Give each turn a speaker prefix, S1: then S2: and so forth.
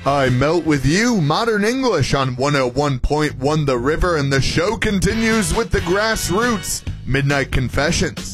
S1: I Melt With You, Modern English on 101.1 The River, and the show continues with the Grassroots, Midnight Confessions.